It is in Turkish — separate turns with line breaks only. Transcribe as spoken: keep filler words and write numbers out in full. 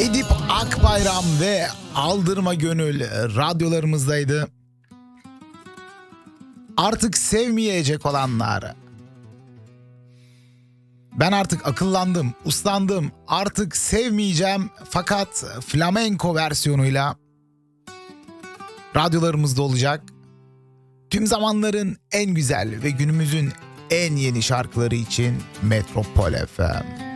Edip Akbayram ve Aldırma Gönül radyolarımızdaydı. Artık sevmeyecek olanlar. Ben artık akıllandım, uslandım. Artık sevmeyeceğim, fakat flamenko versiyonuyla radyolarımızda olacak. Tüm zamanların en güzel ve günümüzün en yeni şarkıları için Metropol F M.